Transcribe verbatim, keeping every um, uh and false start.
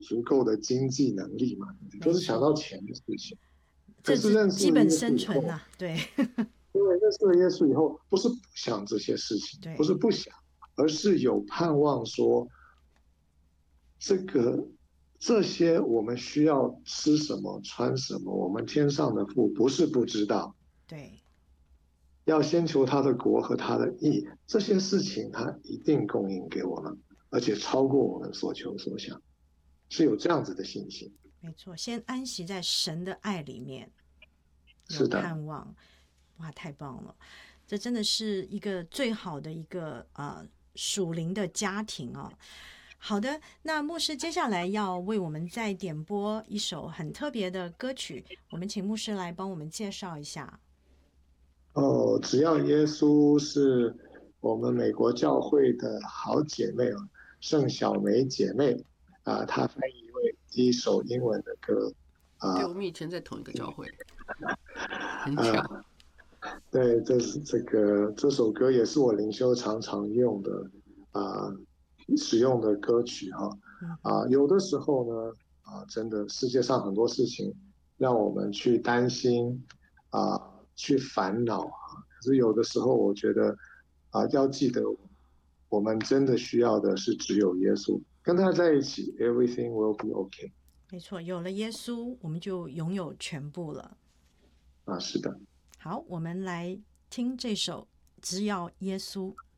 足够的经济能力嘛，都是想到钱的事情。可这是是认识基本了耶稣生存呐、 以后， 啊对因为认识了耶稣以后，不是不想这些事情，不是对， 不想，而是有盼望说，这个这些我们需要吃什么、穿什么，我们天上的父不是不知道， 对， 要先求他的国和他的义，这些事情他一定供应给我们，而且超过我们所求所想，是有这样子的信心。 没错，先安息在神的爱里面，有是的， 盼望，哇，太棒了！这真的是一个最好的一个呃属灵的家庭哦。好的，那牧师接下来要为我们再点播一首很特别的歌曲，我们请牧师来帮我们介绍一下。 哦，只要耶稣是我们美国教会的好姐妹哦，盛小梅姐妹啊，她翻译为一首英文的歌对， 啊， 我们以前在同一个教会，很巧。 呃，对，这是这个这首歌也是我灵修常常用的啊，使用的歌曲哈啊， 嗯哼， 有的时候呢啊，真的世界上很多事情让我们去担心啊，去烦恼啊，可是有的时候我觉得啊，要记得我们真的需要的是只有耶稣，跟他在一起，everything will be okay 没错，有了耶稣，我们就拥有全部了。 啊，是的。 好，我们来听这首《只要耶稣》。